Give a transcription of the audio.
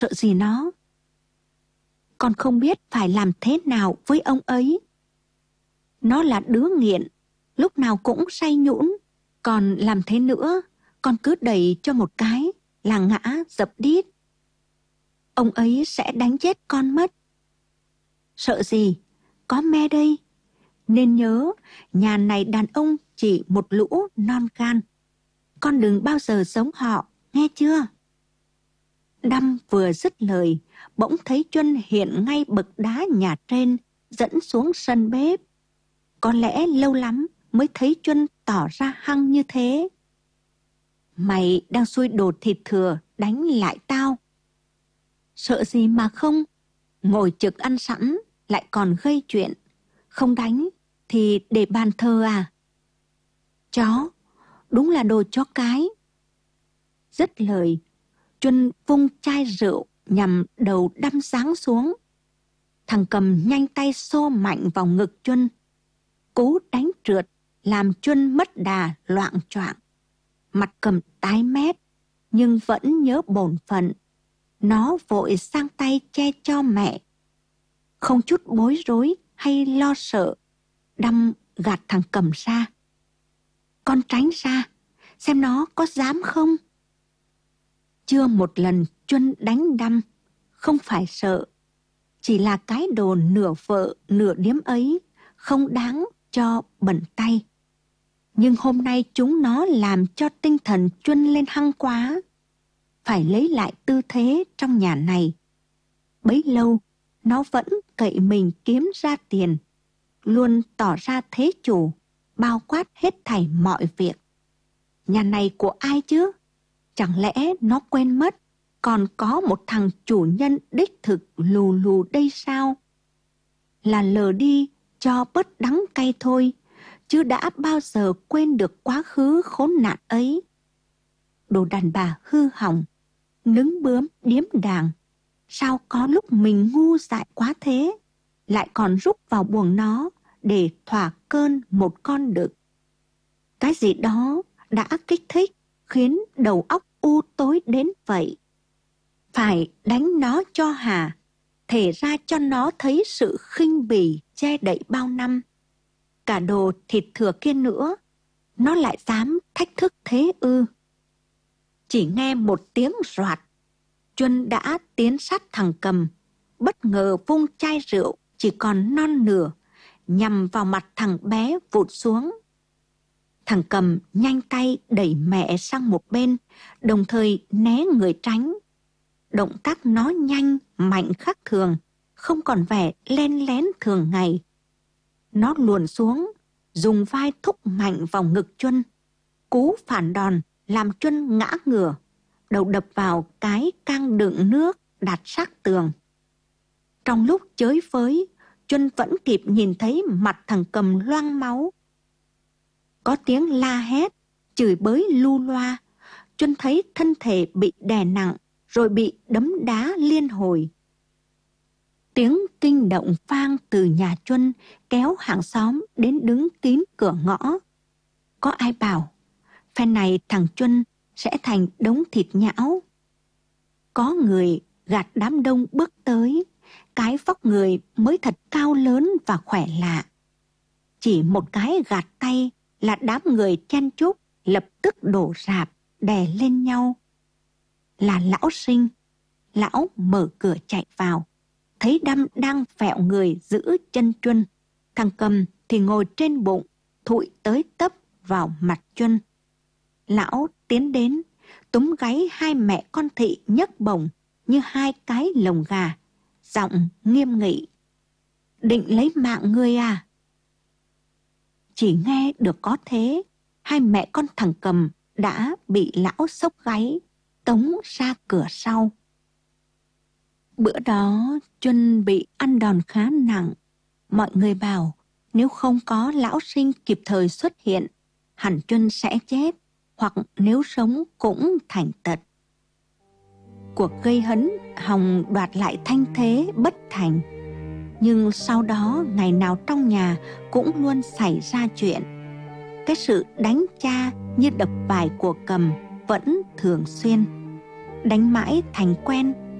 sợ gì nó. Con không biết phải làm thế nào với ông ấy. Nó là đứa nghiện, lúc nào cũng say nhũn. Còn làm thế nữa, con cứ đẩy cho một cái là ngã dập đít. Ông ấy sẽ đánh chết con mất. Sợ gì, có me đây. Nên nhớ, nhà này đàn ông chỉ một lũ non gan. Con đừng bao giờ giống họ, nghe chưa? Đăm vừa dứt lời, bỗng thấy Chuân hiện ngay bậc đá nhà trên, dẫn xuống sân bếp. Có lẽ lâu lắm mới thấy Chuân tỏ ra hăng như thế. Mày đang xui đồ thịt thừa đánh lại tao. Sợ gì mà không, ngồi trực ăn sẵn lại còn gây chuyện. Không đánh thì để bàn thờ à? Chó, đúng là đồ chó cái. Dứt lời, Chuân vung chai rượu nhằm đầu đâm giáng xuống. Thằng Cầm nhanh tay xô mạnh vào ngực Chuân. Cú đánh trượt làm Chuân mất đà loạng choạng. Mặt Cầm tái mét nhưng vẫn nhớ bổn phận. Nó vội sang tay che cho mẹ. Không chút bối rối hay lo sợ, Đăm gạt thằng Cầm ra. Con tránh ra, xem nó có dám không? Chưa một lần Chuân đánh Đăm, không phải sợ. Chỉ là cái đồ nửa vợ nửa điếm ấy không đáng cho bẩn tay. Nhưng hôm nay chúng nó làm cho tinh thần Chuân lên hăng quá. Phải lấy lại tư thế trong nhà này. Bấy lâu, nó vẫn cậy mình kiếm ra tiền, luôn tỏ ra thế chủ, bao quát hết thảy mọi việc. Nhà này của ai chứ? Chẳng lẽ nó quên mất còn có một thằng chủ nhân đích thực lù lù đây sao? Là lờ đi cho bớt đắng cay thôi, chứ đã bao giờ quên được quá khứ khốn nạn ấy. Đồ đàn bà hư hỏng, nứng bướm điếm đàng, sao có lúc mình ngu dại quá thế, lại còn rúc vào buồng nó để thỏa cơn một con đực. Cái gì đó đã kích thích, khiến đầu óc u tối đến vậy. Phải đánh nó cho hà, thể ra cho nó thấy sự khinh bỉ che đậy bao năm. Cả đồ thịt thừa kia nữa, nó lại dám thách thức thế ư? Chỉ nghe một tiếng roạt, Chuân đã tiến sát thằng Cầm, bất ngờ vung chai rượu chỉ còn non nửa, nhằm vào mặt thằng bé vụt xuống. Thằng Cầm nhanh tay đẩy mẹ sang một bên, đồng thời né người tránh. Động tác nó nhanh, mạnh khác thường, không còn vẻ len lén thường ngày. Nó luồn xuống, dùng vai thúc mạnh vào ngực Chuân. Cú phản đòn làm Chuân ngã ngửa, đầu đập vào cái cang đựng nước đặt sát tường. Trong lúc chới với, Chuân vẫn kịp nhìn thấy mặt thằng Cầm loang máu. Có tiếng la hét, chửi bới lu loa. Chuân thấy thân thể bị đè nặng, rồi bị đấm đá liên hồi. Tiếng kinh động vang từ nhà Chuân, kéo hàng xóm đến đứng kín cửa ngõ. Có ai bảo, phen này thằng Chuân sẽ thành đống thịt nhão. Có người gạt đám đông bước tới, cái vóc người mới thật cao lớn và khỏe lạ. Chỉ một cái gạt tay là đám người chen chúc lập tức đổ rạp, đè lên nhau. Là lão Sinh. Lão mở cửa chạy vào, thấy Đăm đang vẹo người giữ chân Chuân. Thằng Cầm thì ngồi trên bụng, thụi tới tấp vào mặt Chuân. Lão tiến đến, túm gáy hai mẹ con Thị nhấc bổng như hai cái lồng gà, giọng nghiêm nghị. Định lấy mạng ngươi à? Chỉ nghe được có thế, hai mẹ con thằng Cầm đã bị lão xốc gáy, tống ra cửa sau. Bữa đó Chuân bị ăn đòn khá nặng. Mọi người bảo nếu không có lão Sinh kịp thời xuất hiện, hẳn Chuân sẽ chết, hoặc nếu sống cũng thành tật. Cuộc gây hấn hòng đoạt lại thanh thế bất thành. Nhưng sau đó ngày nào trong nhà cũng luôn xảy ra chuyện. Cái sự đánh cha như đập bài của Cầm vẫn thường xuyên. Đánh mãi thành quen,